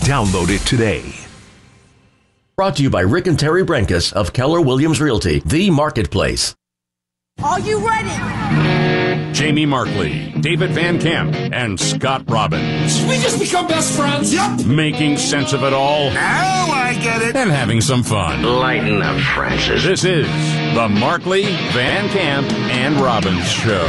Download it today. Brought to you by Rick and Terry Brenkus of Keller Williams Realty, the marketplace. Are you ready? Jamie Markley, David Van Camp, and Scott Robbins. We just become best friends. Yep. Making sense of it all. Now I get it. And having some fun. Lighten up, Francis. This is the Markley, Van Camp, and Robbins Show.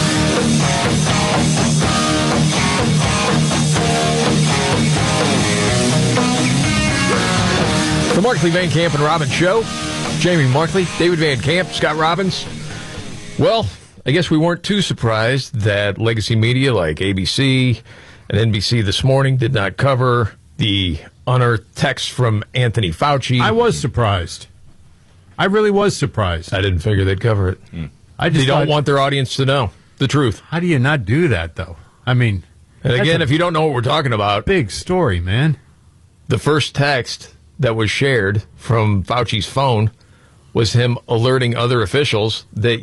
The Markley, Van Camp, and Robbins Show. Jamie Markley, David Van Camp, Scott Robbins. Well, I guess we weren't too surprised that legacy media like ABC and NBC this morning did not cover the unearthed text from Anthony Fauci. I was surprised. I really was surprised. I didn't figure they'd cover it. They don't want their audience to know the truth. How do you not do that, though? I mean, and again, if you don't know what we're talking about, big story, man. The first text that was shared from Fauci's phone was him alerting other officials that,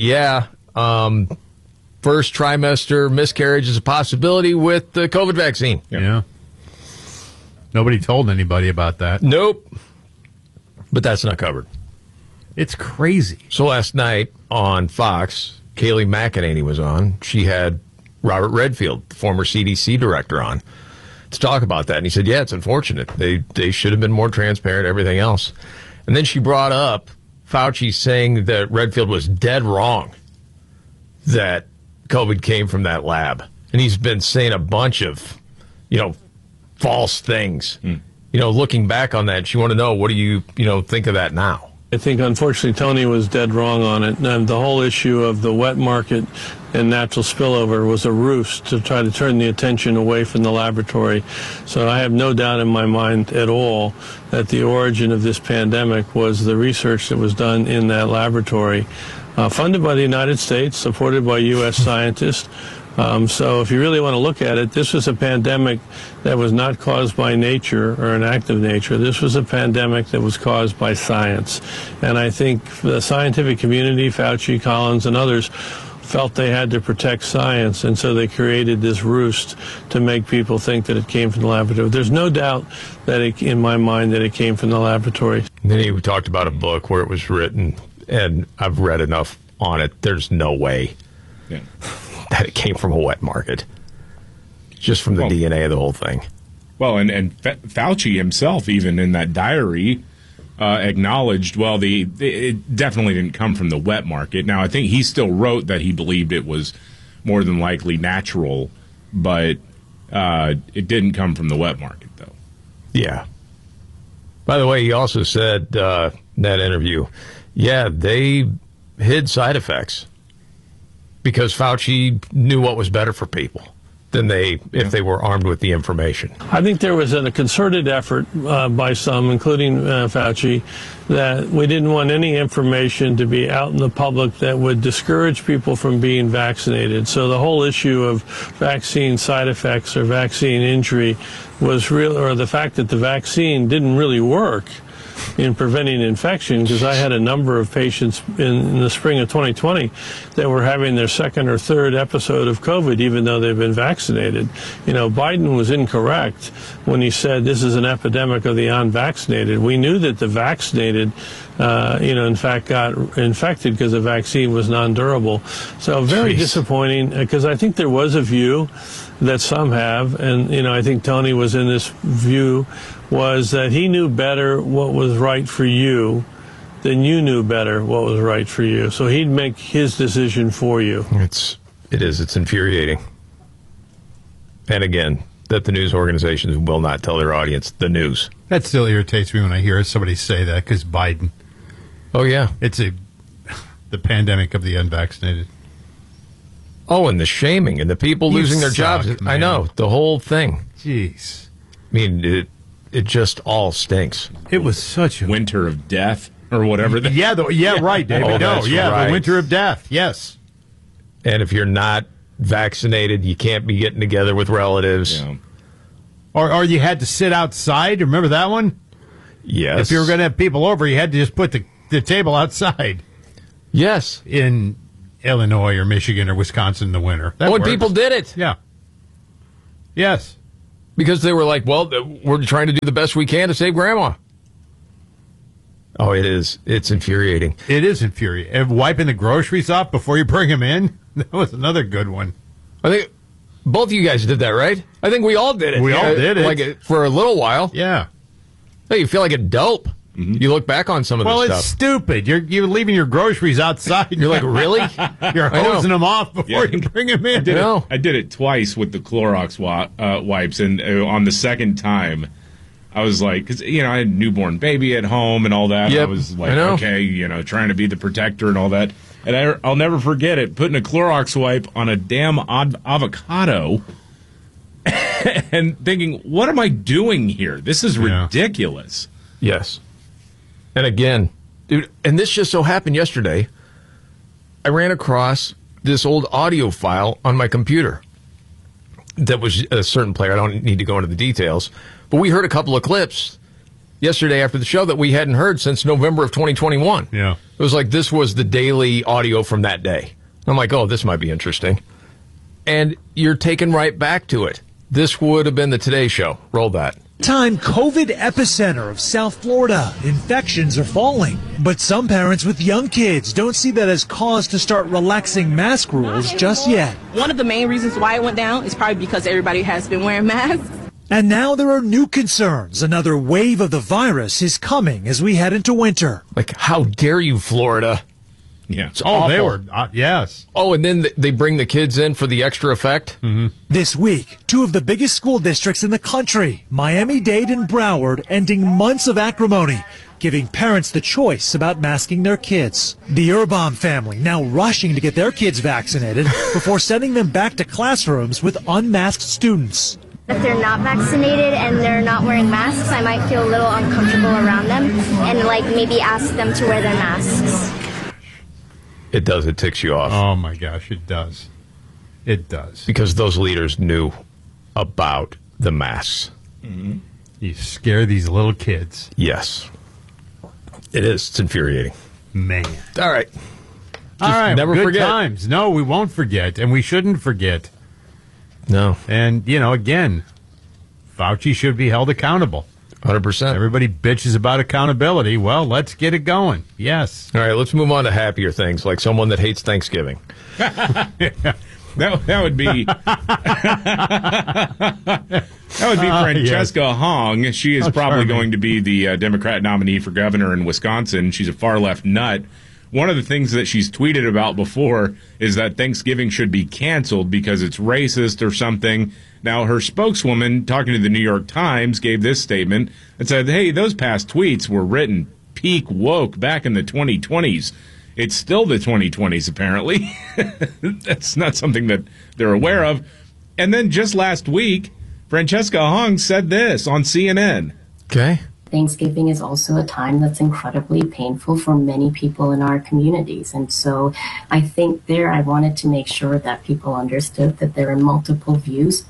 first trimester miscarriage is a possibility with the COVID vaccine. Yeah. Nobody told anybody about that. Nope. But that's not covered. It's crazy. So last night on Fox, Kayleigh McEnany was on. She had Robert Redfield, the former CDC director, on to talk about that. And he said, yeah, it's unfortunate. They should have been more transparent, everything else. And then she brought up Fauci saying that Redfield was dead wrong, that COVID came from that lab. And he's been saying a bunch of, false things. Looking back on that, you want to know, what do you, think of that now? I think, unfortunately, Tony was dead wrong on it. And the whole issue of the wet market and natural spillover was a ruse to try to turn the attention away from the laboratory. So I have no doubt in my mind at all that the origin of this pandemic was the research that was done in that laboratory, funded by the United States, supported by U.S. scientists. So if you really want to look at it, this was a pandemic that was not caused by nature or an act of nature. This was a pandemic that was caused by science. And I think the scientific community, Fauci, Collins, and others, felt they had to protect science, and so they created this ruse to make people think that it came from the laboratory. There's no doubt that in my mind that it came from the laboratory. And then he talked about a book where it was written, and I've read enough on it, there's no way that it came from a wet market, just from the DNA of the whole thing. Well, and Fauci himself, even in that diary, acknowledged, it definitely didn't come from the wet market. Now, I think he still wrote that he believed it was more than likely natural, but it didn't come from the wet market, though. Yeah. By the way, he also said in that interview, they hid side effects because Fauci knew what was better for people than if they were armed with the information. I think there was a concerted effort by some, including Fauci, that we didn't want any information to be out in the public that would discourage people from being vaccinated. So the whole issue of vaccine side effects or vaccine injury was real, or the fact that the vaccine didn't really work in preventing infection, because I had a number of patients in the spring of 2020 that were having their second or third episode of COVID, even though they've been vaccinated. Biden was incorrect when he said this is an epidemic of the unvaccinated. We knew that the vaccinated, in fact, got infected because the vaccine was non-durable. So very disappointing, because I think there was a view that some have, and I think Tony was in this view, was that he knew better what was right for you than you knew better what was right for you. So he'd make his decision for you. It's infuriating. And again, that the news organizations will not tell their audience the news. That still irritates me when I hear somebody say that, because Biden. Oh, yeah. It's the pandemic of the unvaccinated. Oh, and the shaming and the people losing their jobs. Man. I know, the whole thing. Jeez. I mean, it just all stinks. It was such a winter of death or whatever. Right, David. Right. The winter of death. Yes. And if you're not vaccinated, you can't be getting together with relatives. Yeah. Or you had to sit outside. Remember that one? Yes. If you were going to have people over, you had to just put the table outside. Yes. In Illinois or Michigan or Wisconsin in the winter. When people did it. Yeah. Yes. Because they were like, well, we're trying to do the best we can to save Grandma. Oh, it is. It's infuriating. It is infuriating. And wiping the groceries off before you bring them in? That was another good one. I think both of you guys did that, right? I think we all did it. We all did it. Like for a little while. Yeah. Hey, you feel like a dope. Mm-hmm. You look back on some of this stuff. Well, it's stupid. You're leaving your groceries outside. You're like, really? You're hosing them off before you bring them in. I did it twice with the Clorox wipes, and on the second time, I was like, because I had a newborn baby at home and all that. Yep. I was like, okay, trying to be the protector and all that. And I'll never forget it, putting a Clorox wipe on a damn avocado and thinking, what am I doing here? This is ridiculous. Yes. And again, dude, and this just so happened yesterday, I ran across this old audio file on my computer that was a certain player. I don't need to go into the details, but we heard a couple of clips yesterday after the show that we hadn't heard since November of 2021. Yeah. It was like this was the daily audio from that day. I'm like, oh, this might be interesting. And you're taken right back to it. This would have been the Today Show. Roll that. Time COVID epicenter of South Florida. Infections are falling. But some parents with young kids don't see that as cause to start relaxing mask rules just yet. One of the main reasons why it went down is probably because everybody has been wearing masks. And now there are new concerns. Another wave of the virus is coming as we head into winter. Like, how dare you, Florida? Yeah. It's awful. They were, yes. Oh, and then they bring the kids in for the extra effect? Mm-hmm. This week, two of the biggest school districts in the country, Miami-Dade and Broward, ending months of acrimony, giving parents the choice about masking their kids. The Urban family now rushing to get their kids vaccinated before sending them back to classrooms with unmasked students. If they're not vaccinated and they're not wearing masks, I might feel a little uncomfortable around them and maybe ask them to wear their masks. It does. It ticks you off. Oh, my gosh, it does. It does. Because those leaders knew about the masks. Mm-hmm. You scare these little kids. Yes. It is. It's infuriating. Man. All right. All right. Never good forget. Times. No, we won't forget, and we shouldn't forget. No. And, again, Fauci should be held accountable. 100%. Everybody bitches about accountability. Well, let's get it going. Yes. All right, let's move on to happier things, like someone that hates Thanksgiving. That would be Francesca Hong. She is probably going to be the Democrat nominee for governor in Wisconsin. She's a far left nut. One of the things that she's tweeted about before is that Thanksgiving should be canceled because it's racist or something. Now, her spokeswoman, talking to the New York Times, gave this statement and said, hey, those past tweets were written peak woke back in the 2020s. It's still the 2020s, apparently. That's not something that they're aware of. And then just last week, Francesca Hong said this on CNN. Okay. Thanksgiving is also a time that's incredibly painful for many people in our communities. And so I think I wanted to make sure that people understood that there are multiple views.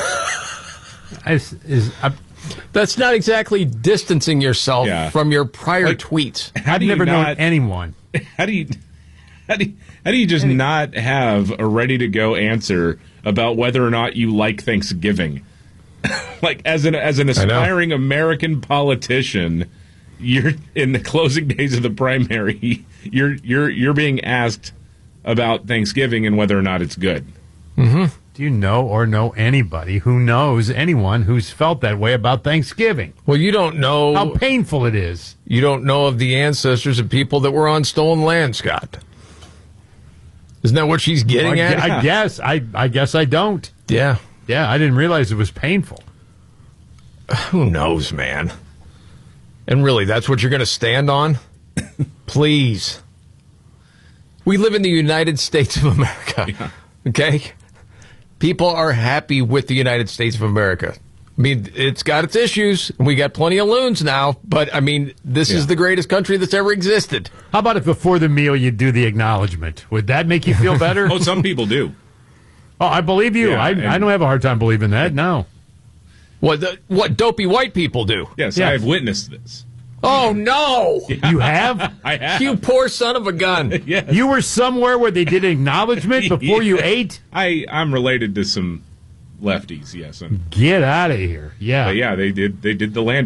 That's not exactly distancing yourself from your prior tweets. I've never known anyone. How do you just not have a ready-to-go answer about whether or not you like Thanksgiving? Like as an aspiring American politician, you're in the closing days of the primary. You're being asked about Thanksgiving and whether or not it's good. Mm-hmm. Do you know or know anybody who knows anyone who's felt that way about Thanksgiving? Well, you don't know how painful it is. You don't know of the ancestors of people that were on stolen land, Scott. Isn't that what she's getting at? I guess. I guess I don't. Yeah. Yeah, I didn't realize it was painful. Who knows, man? And really, that's what you're going to stand on? Please. We live in the United States of America, okay? People are happy with the United States of America. I mean, it's got its issues, and we got plenty of loons now, but, I mean, this is the greatest country that's ever existed. How about if before the meal you do the acknowledgement? Would that make you feel better? Oh, some people do. Oh, I believe you. Yeah, I don't have a hard time believing that, no. What dopey white people do. Yes, I have witnessed this. Oh, no! Yeah. You have? I have. You poor son of a gun. Yes. You were somewhere where they did acknowledgement before you ate? I'm related to some lefties, yes. And, Get out of here. Yeah. but yeah, they did the landing.